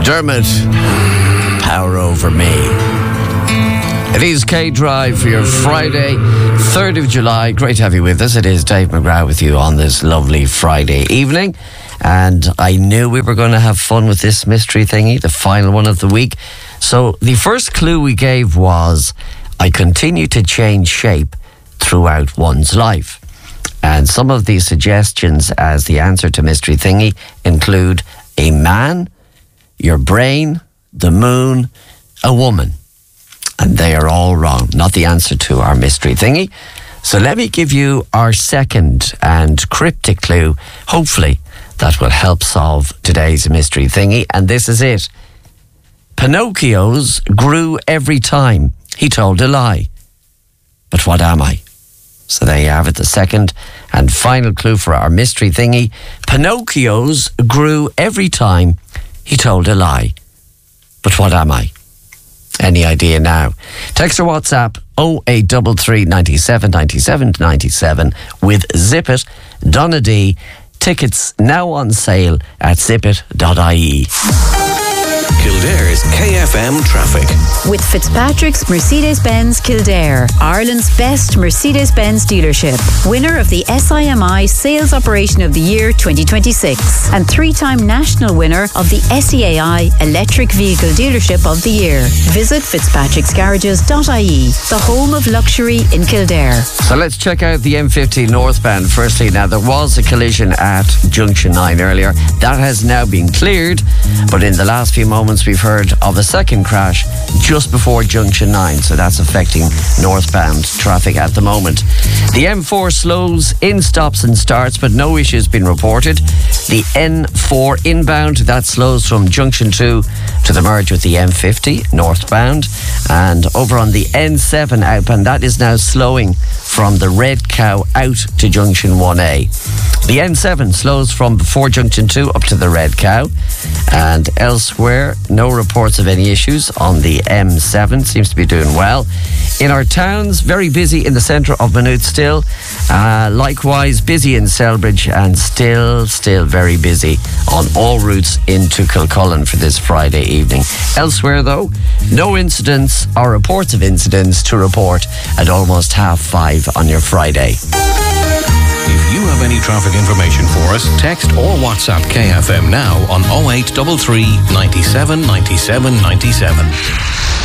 Dermot, Power Over Me. It is K-Drive for your Friday, 3rd of July. Great to have you with us. It is Dave McGrath with you on this lovely Friday evening. And I knew we were going to have fun with this mystery thingy, the final one of the week. So the first clue we gave was, I continue to change shape throughout one's life. And some of these suggestions as the answer to mystery thingy include a man, your brain, the moon, a woman. And they are all wrong, not the answer to our mystery thingy. So let me give you our second and cryptic clue. Hopefully that will help solve today's mystery thingy. And this is it. Pinocchio's grew every time he told a lie. But what am I? So there you have it, the second and final clue for our mystery thingy. Pinocchio's grew every time he told a lie. But what am I? Any idea now? Text or WhatsApp 0833 97 97 97 with Zip It. Donna D. Tickets now on sale at zipit.ie. Kildare's KFM traffic. With Fitzpatrick's Mercedes-Benz Kildare, Ireland's best Mercedes-Benz dealership, winner of the SIMI Sales Operation of the Year 2026, and 3-time national winner of the SEAI Electric Vehicle Dealership of the Year. Visit fitzpatricksgarages.ie, the home of luxury in Kildare. So let's check out the M50 northbound firstly. Now, there was a collision at Junction 9 earlier. That has now been cleared, but in the last few moments we've heard of a second crash just before Junction 9, so that's affecting northbound traffic at the moment. The M4 slows in stops and starts, but no issues been reported. The N4 inbound, that slows from Junction 2 to the merge with the M50 northbound, and over on the N7 outbound, that is now slowing from the Red Cow out to Junction 1A. The N7 slows from before Junction 2 up to the Red Cow, and elsewhere no reports of any issues on the M7. Seems to be doing well. In our towns, very busy in the centre of Maynooth still. Likewise busy in Selbridge, and still very busy on all routes into Kilcullen for this Friday evening. Elsewhere though, no incidents or reports of incidents to report at almost 5:30 on your Friday. If you have any traffic information for us, text or WhatsApp KFM now on 0833 97 97 97.